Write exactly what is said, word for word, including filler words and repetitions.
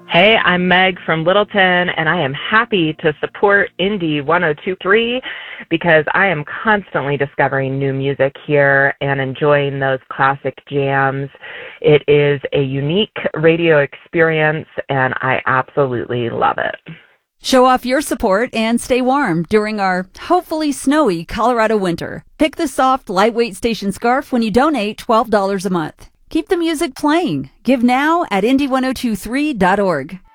Hey, I'm Meg from Littleton, and I am happy to support Indie one oh two point three because I am constantly discovering new music here and enjoying those classic jams. It is a unique radio experience, and I absolutely love it. Show off your support and stay warm during our hopefully snowy Colorado winter. Pick the soft, lightweight station scarf when you donate twelve dollars a month. Keep the music playing. Give now at indie ten twenty-three dot org.